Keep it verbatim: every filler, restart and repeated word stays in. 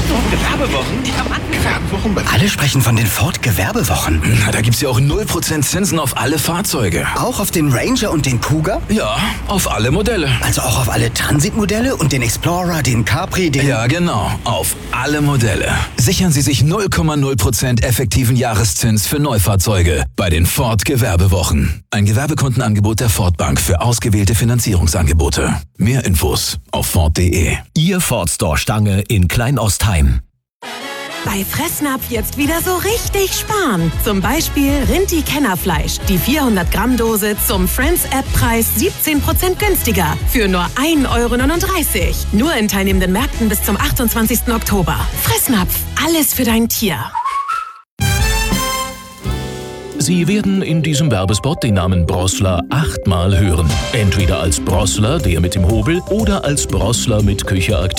Gewerbewochen? Die haben Gewerbewochen bei... Alle sprechen von den Ford Gewerbewochen. Na, da gibt's ja auch null Prozent Zinsen auf alle Fahrzeuge. Auch auf den Ranger und den Kuga? Ja, auf alle Modelle. Also auch auf alle Transit-Modelle und den Explorer, den Capri, den... Ja, genau. Auf alle Modelle. Sichern Sie sich null Komma null Prozent effektiven Jahreszins für Neufahrzeuge bei den Ford Gewerbewochen. Ein Gewerbekundenangebot der Ford Bank für ausgewählte Finanzierungsangebote. Mehr Infos auf ford punkt de. Ihr Ford Store Stange in Kleinostheim. Bei Fressnapf jetzt wieder so richtig sparen. Zum Beispiel Rinti Kennerfleisch. Die vierhundert Gramm Dose zum Friends-App-Preis siebzehn Prozent günstiger. Für nur ein Euro neununddreißig. Nur in teilnehmenden Märkten bis zum achtundzwanzigsten Oktober. Fressnapf. Alles für dein Tier. Sie werden in diesem Werbespot den Namen Brossler achtmal hören. Entweder als Brossler, der mit dem Hobel, oder als Brossler mit Küche aktiv.